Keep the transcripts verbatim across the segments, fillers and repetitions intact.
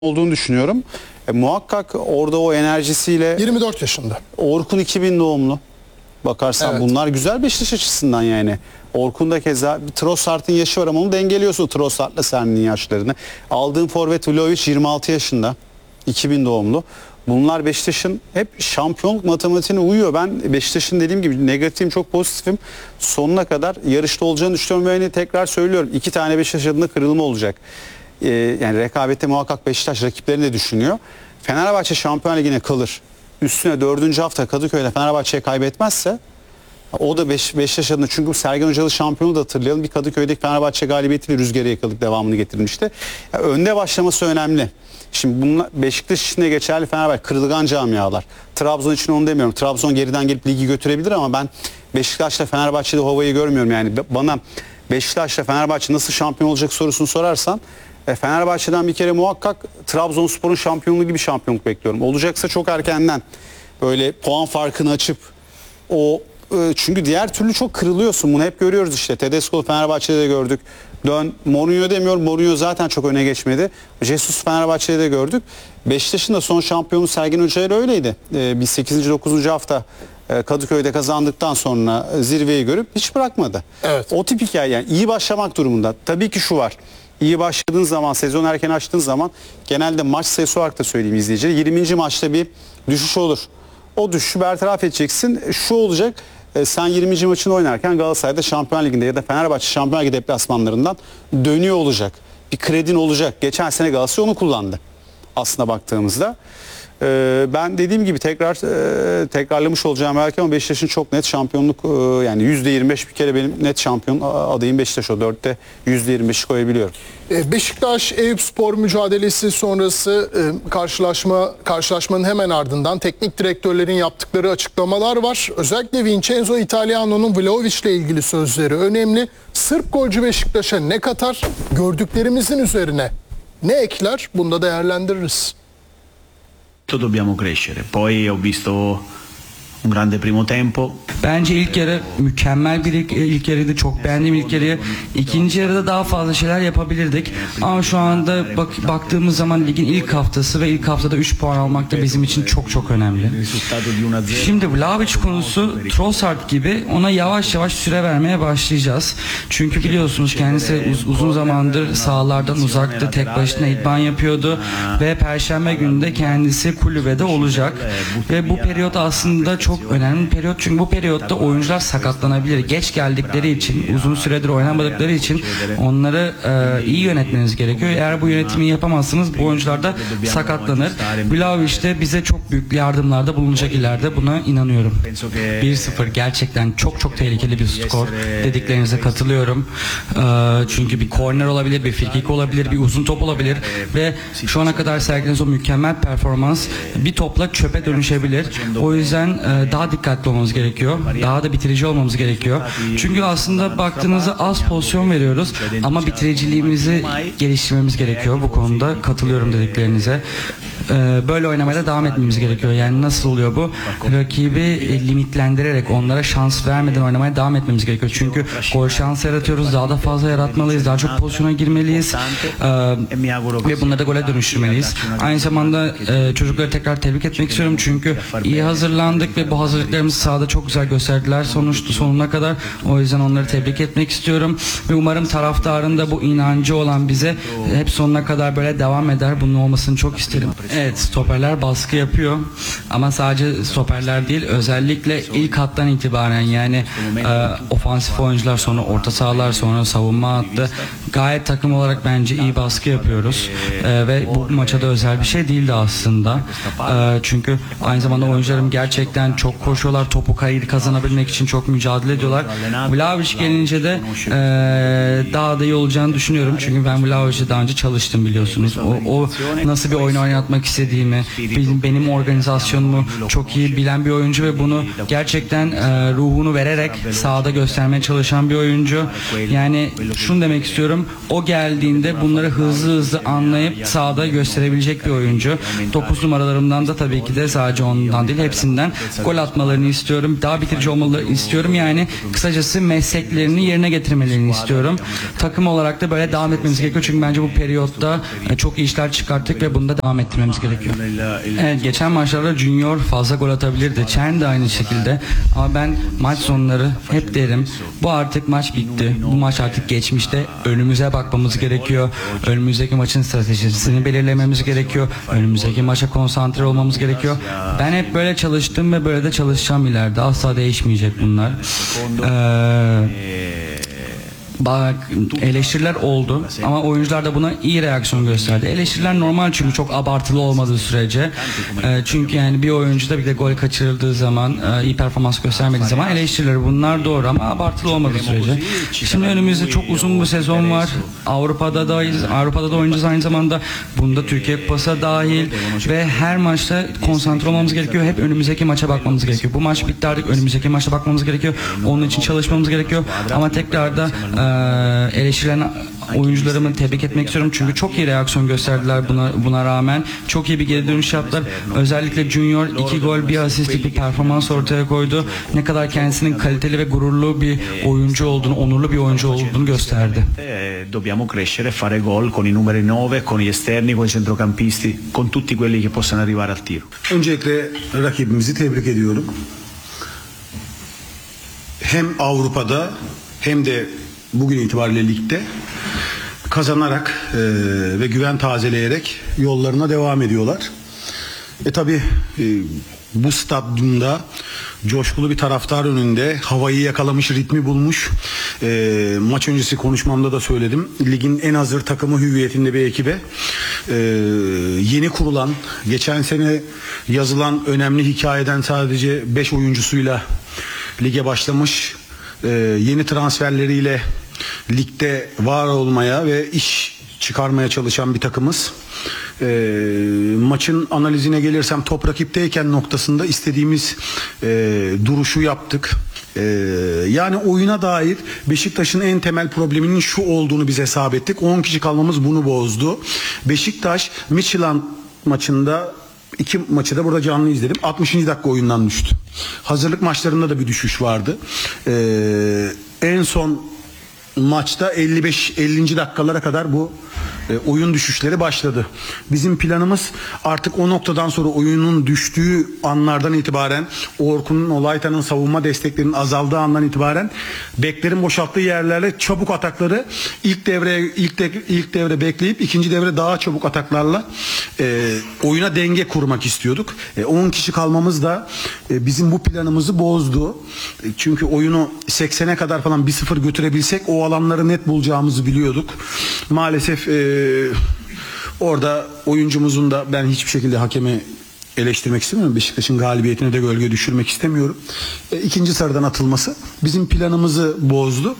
olduğunu düşünüyorum. E, muhakkak orada o enerjisiyle yirmi dört yaşında. Orkun iki bin doğumlu. Bakarsan Evet. bunlar güzel Beşiktaş açısından yani. Orkun da keza Trossard'ın yaşı var ama onu dengeliyorsun Trossard'la Sernin'in yaşlarını. Aldığın forvet Vlahovic yirmi altı yaşında. iki bin doğumlu. Bunlar Beşiktaş'ın hep şampiyonluk matematiğine uyuyor. Ben Beşiktaş'ın dediğim gibi negatifim çok pozitifim. Sonuna kadar yarışta olacağını düşünüyorum ve hani tekrar söylüyorum. İki tane Beşiktaş adına kırılma olacak. Ee, yani rekabette muhakkak Beşiktaş rakiplerini de düşünüyor. Fenerbahçe Şampiyon Ligi'ne kalır. Üstüne dördüncü hafta Kadıköy'de Fenerbahçe'ye kaybetmezse o da Beş, Beşiktaş adına, çünkü Sergen Hocalı şampiyonu da hatırlayalım. Bir Kadıköy'deki Fenerbahçe galibiyetiyle rüzgara yakaladık, devamını getirmişti. Yani önde başlaması önemli. Şimdi bunlar Beşiktaş için de geçerli, Fenerbahçe kırılgan camialar. Trabzon için onu demiyorum. Trabzon geriden gelip ligi götürebilir ama ben Beşiktaş'la Fenerbahçe'de havayı görmüyorum. Yani bana Beşiktaş'la Fenerbahçe nasıl şampiyon olacak sorusunu sorarsan e, Fenerbahçe'den bir kere muhakkak Trabzonspor'un şampiyonluğu gibi şampiyonluk bekliyorum. Olacaksa çok erkenden böyle puan farkını açıp o e, çünkü diğer türlü çok kırılıyorsun. Bunu hep görüyoruz işte. Tedesco'lu Fenerbahçe'de de gördük. Dön Mourinho demiyorum. Mourinho zaten çok öne geçmedi. Jesus Fenerbahçe'de de gördük. Beşiktaş'ın da son şampiyonu Sergen Hoca ile öyleydi. E, biz sekizinci dokuzuncu hafta e, Kadıköy'de kazandıktan sonra e, zirveyi görüp hiç bırakmadı. Evet. O tip hikaye, yani iyi başlamak durumunda. Tabii ki şu var. İyi başladığın zaman, sezon erken açtığın zaman genelde maç sayısı olarak da söyleyeyim izleyiciye. yirminci maçta bir düşüş olur. O düşüşü bertaraf edeceksin. Şu olacak. E, sen yirminci maçını oynarken Galatasaray'da Şampiyon Ligi'nde ya da Fenerbahçe Şampiyon Ligi deplasmanlarından dönüyor olacak. Bir kredin olacak. Geçen sene Galatasaray onu kullandı. Aslına baktığımızda. E, ben dediğim gibi tekrar e, tekrarlamış olacağım belki ama Beşiktaş'ın çok net şampiyonluk e, yani yüzde yirmi beş bir kere benim net şampiyon adayım Beşiktaş, o dörtte yüzde yirmi beşi koyabiliyorum. Beşiktaş Eyüpspor mücadelesi sonrası karşılaşma karşılaşmanın hemen ardından teknik direktörlerin yaptıkları açıklamalar var. Özellikle Vincenzo Italiano'nun Vlahovic ile ilgili sözleri önemli. Sırp golcü Beşiktaş'a ne katar? Gördüklerimizin üzerine ne ekler? Bunu da değerlendiririz. Dobbiamo crescere. Poi ho visto un grande primo tempo. Bence ilk yarı mükemmel bir ilk, ilk yarıydı. Çok beğendim ilk yarıyı. İkinci yarıda daha fazla şeyler yapabilirdik. Ama şu anda bak, baktığımız zaman ligin ilk haftası ve ilk haftada üç puan almak da bizim için çok çok önemli. Şimdi Vlahovic konusu Trossard gibi ona yavaş yavaş süre vermeye başlayacağız. Çünkü biliyorsunuz kendisi uz, uzun zamandır sahalardan uzaktı. Tek başına idman yapıyordu. Ve Perşembe günü de kendisi kulübede olacak. Ve bu periyot aslında çok önemli bir periyot. Çünkü bu periyot da oyuncular sakatlanabilir. Geç geldikleri için, uzun süredir oynamadıkları için onları e, iyi yönetmeniz gerekiyor. Eğer bu yönetimi yapamazsınız bu oyuncular da sakatlanır. Vlahovic de bize çok büyük yardımlarda bulunacak ileride. Buna inanıyorum. bir sıfır gerçekten çok çok tehlikeli bir skor. Dediklerinize katılıyorum. E, çünkü bir korner olabilir, bir frikik olabilir, bir uzun top olabilir ve şu ana kadar sergilediğiniz o mükemmel performans bir topla çöpe dönüşebilir. O yüzden e, daha dikkatli olmamız gerekiyor. Daha da bitirici olmamız gerekiyor. Çünkü aslında baktığınızda az pozisyon veriyoruz ama bitiriciliğimizi geliştirmemiz gerekiyor. Bu konuda katılıyorum dediklerinize. Böyle oynamaya da devam etmemiz gerekiyor. Yani nasıl oluyor bu? Rakibi limitlendirerek, onlara şans vermeden oynamaya devam etmemiz gerekiyor. Çünkü gol şansı yaratıyoruz. Daha da fazla yaratmalıyız. Daha çok pozisyona girmeliyiz. Ve bunları da gole dönüştürmeliyiz. Aynı zamanda çocukları tekrar tebrik etmek istiyorum. Çünkü iyi hazırlandık ve bu hazırlıklarımızı sahada çok güzel gösterdiler sonuçta sonuna kadar. O yüzden onları tebrik etmek istiyorum. Ve umarım taraftarın da bu inancı olan bize hep sonuna kadar böyle devam eder. Bunun olmasını çok isterim. Evet, stoperler baskı yapıyor ama sadece stoperler değil, özellikle ilk hattan itibaren yani e, ofansif oyuncular, sonra orta sahalar, sonra savunma hattı gayet takım olarak bence iyi baskı yapıyoruz e, ve bu maça da özel bir şey değildi aslında e, çünkü aynı zamanda oyuncularım gerçekten çok koşuyorlar, topu kaydı kazanabilmek için çok mücadele ediyorlar. Vlahovic gelince de e, daha da iyi olacağını düşünüyorum çünkü ben Vlahovic'le daha önce çalıştım biliyorsunuz. O, o nasıl bir oyun oynatmak istediğimi, benim, benim organizasyonumu çok iyi bilen bir oyuncu ve bunu gerçekten e, ruhunu vererek sahada göstermeye çalışan bir oyuncu. Yani şunu demek istiyorum, o geldiğinde bunları hızlı hızlı anlayıp sahada gösterebilecek bir oyuncu. dokuz numaralarımdan da tabii ki de sadece ondan değil hepsinden gol gol atmalarını istiyorum. Daha bitirici olmaları istiyorum. Yani kısacası mesleklerini yerine getirmelerini istiyorum. Takım olarak da böyle devam etmemiz gerekiyor. Çünkü bence bu periyotta e, çok iyi işler çıkarttık ve bunda devam ettirmemiz gerekiyor. Evet, geçen maçlarda Junior fazla gol atabilirdi. Chen de aynı şekilde. Ama ben maç sonları hep derim, bu artık maç bitti. Bu maç artık geçmişte. Önümüze bakmamız gerekiyor. Önümüzdeki maçın stratejisini belirlememiz gerekiyor. Önümüzdeki maça konsantre olmamız gerekiyor. Ben hep böyle çalıştım ve böyle de çalışacağım ileride. Asla değişmeyecek bunlar. Eee Bak, eleştiriler oldu ama oyuncular da buna iyi reaksiyon gösterdi. Eleştiriler normal çünkü çok abartılı olmadığı sürece. E, çünkü yani bir oyuncu da bir de gol kaçırıldığı zaman, e, iyi performans göstermediği zaman eleştiriler, bunlar doğru ama abartılı olmadığı sürece. Şimdi önümüzde çok uzun bir sezon var. Avrupa'da da Avrupa'da da oynayacağız aynı zamanda. Bunda Türkiye Kupası dahil ve her maçta konsantre olmamız gerekiyor. Hep önümüzdeki maça bakmamız gerekiyor. Bu maç bitti, artık önümüzdeki maça bakmamız gerekiyor. Onun için çalışmamız gerekiyor. Ama tekrar da e, eleştirilen oyuncularımı tebrik etmek istiyorum çünkü çok iyi reaksiyon gösterdiler buna buna rağmen. Çok iyi bir geri dönüş yaptılar. Özellikle Junior iki gol bir asistlik bir performans ortaya koydu. Ne kadar kendisinin kaliteli ve gururlu bir oyuncu olduğunu, onurlu bir oyuncu olduğunu gösterdi. Dobbiamo crescere, fare gol con i numeri nove, con gli esterni, con i centrocampisti, con tutti quelli che possano arrivare al tiro. Öncelikle rakibimizi tebrik ediyorum. Hem Avrupa'da hem de bugün itibariyle ligde kazanarak e, ve güven tazeleyerek yollarına devam ediyorlar. E tabi e, bu stadyumda coşkulu bir taraftar önünde havayı yakalamış, ritmi bulmuş. E, maç öncesi konuşmamda da söyledim. Ligin en hazır takımı hüviyetinde bir ekibe e, yeni kurulan, geçen sene yazılan önemli hikayeden sadece beş oyuncusuyla lige başlamış, e, yeni transferleriyle ligde var olmaya ve iş çıkarmaya çalışan bir takımız. E, maçın analizine gelirsem, top rakipteyken noktasında istediğimiz e, duruşu yaptık. E, yani oyuna dair Beşiktaş'ın en temel probleminin şu olduğunu biz hesap ettik. on kişi kalmamız bunu bozdu. Beşiktaş Midtjylland maçında, İki maçı da burada canlı izledim. altmışıncı dakika oyundan düştü. Hazırlık maçlarında da bir düşüş vardı. Ee, en son maçta elli beş ellinci dakikalara kadar bu e, oyun düşüşleri başladı. Bizim planımız artık o noktadan sonra oyunun düştüğü anlardan itibaren, Orkun'un, Olaytan'ın savunma desteklerinin azaldığı andan itibaren beklerin boşalttığı yerlerle çabuk atakları ilk devre ilk de, ilk devre bekleyip ikinci devre daha çabuk ataklarla e, oyuna denge kurmak istiyorduk. E, on kişi kalmamız da e, bizim bu planımızı bozdu. E, çünkü oyunu seksene kadar falan bir sıfır götürebilsek o alanları net bulacağımızı biliyorduk. Maalesef e, orada oyuncumuzun da, ben hiçbir şekilde hakemi eleştirmek istemiyorum. Beşiktaş'ın galibiyetine de gölge düşürmek istemiyorum. E, ikinci sarıdan atılması bizim planımızı bozdu.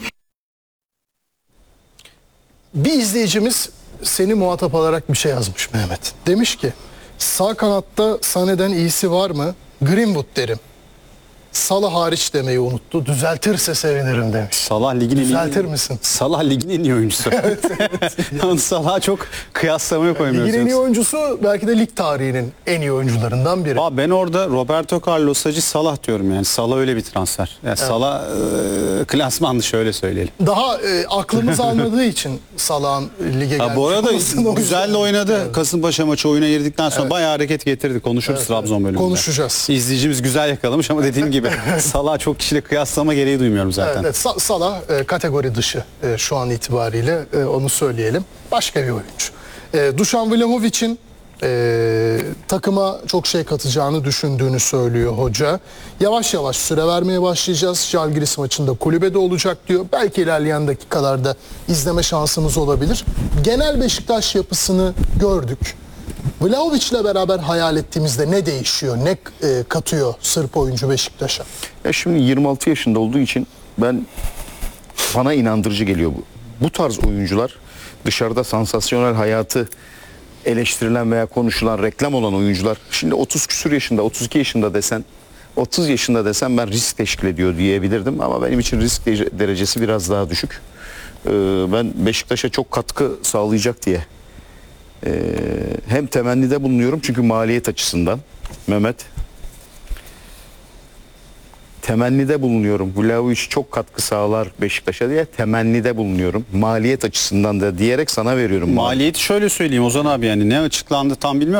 Bir izleyicimiz seni muhatap alarak bir şey yazmış Mehmet. Demiş ki, sağ kanatta Sané'den iyisi var mı? Greenwood derim. Salah hariç demeyi unuttu. Düzeltirse sevinirim demiş. Salah ligin en iyi. Düzeltir misin? Salah ligin en iyi oyuncusu. evet, evet. Yani Salah'a çok kıyaslamaya koymuyoruz. Ligin en iyi oyuncusu belki de lig tarihinin en iyi oyuncularından biri. Aa, ben orada Roberto Carlos Hacı Salah diyorum yani. Salah öyle bir transfer. Yani evet. Salah e, klasmandı, şöyle söyleyelim. Daha e, aklımız almadığı için Salah'ın lige gelmiş. Bu arada güzel de oynadı. Evet. Kasımpaşa maçı oyuna girdikten sonra evet. bayağı hareket getirdi. Konuşuruz evet, Trabzon bölümünde. Konuşacağız. İzleyicimiz güzel yakalamış ama dediğim gibi Salah çok kişiyle kıyaslama gereği duymuyorum zaten. Evet, evet. Salah e, kategori dışı e, şu an itibariyle, e, onu söyleyelim. Başka bir oyuncu. E, Dušan Vlahovic'in e, takıma çok şey katacağını düşündüğünü söylüyor hoca. Yavaş yavaş süre vermeye başlayacağız. Žalgiris maçında kulübede olacak diyor. Belki ilerleyen dakikalarda izleme şansımız olabilir. Genel Beşiktaş yapısını gördük. Vlahovic'le beraber hayal ettiğimizde ne değişiyor, ne e, katıyor Sırp oyuncu Beşiktaş'a? Ya şimdi yirmi altı yaşında olduğu için ben, bana inandırıcı geliyor bu. Bu tarz oyuncular, dışarıda sansasyonel hayatı eleştirilen veya konuşulan, reklam olan oyuncular, şimdi otuz küsur yaşında, otuz iki yaşında desen, otuz yaşında desen ben risk teşkil ediyor diyebilirdim ama benim için risk derecesi biraz daha düşük. Ee, ben Beşiktaş'a çok katkı sağlayacak diye Ee, hem temennide bulunuyorum çünkü maliyet açısından Mehmet. temennide bulunuyorum. Vlahovic çok katkı sağlar Beşiktaş'a diye temennide bulunuyorum. Maliyet açısından da diyerek sana veriyorum. Maliyeti şöyle söyleyeyim Ozan abi, yani ne açıklandı tam bilmiyorum.